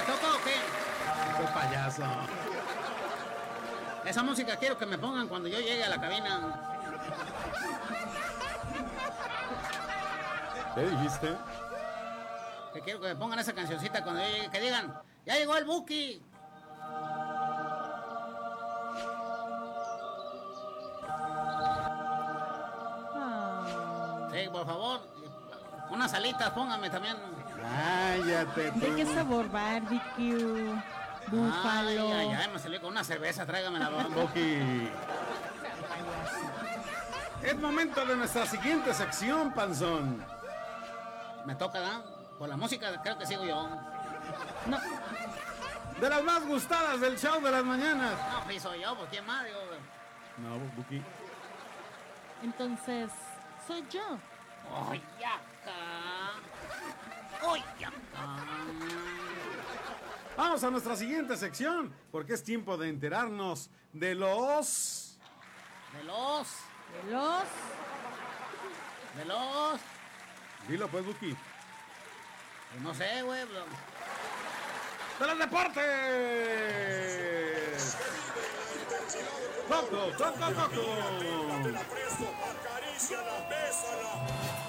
toca o qué? ¡Qué payaso! Esa música quiero que me pongan cuando yo llegue a la cabina. ¿Qué dijiste? Que quiero que me pongan esa cancioncita cuando yo llegue. Que digan, ya llegó el Buki. Sí, por favor. Unas alitas, pónganme también. Cállate tú. ¿De qué sabor? Barbecue, búfalo. Ay, me salió con una cerveza, tráigamela. Buki. Es momento de nuestra siguiente sección, panzón. Me toca, ¿no? Por la música creo que sigo yo. No, De las más gustadas del show de las mañanas. No, pues soy yo, pues quién más, digo. No, Buki. entonces soy yo. Oy, acá. Oy, acá. Vamos a nuestra siguiente sección, porque es tiempo de enterarnos de los... De los. Dilo pues, Buki. Pues no sé, güey. ¡De los deportes! ¡Coco! Acaríciala, bésala.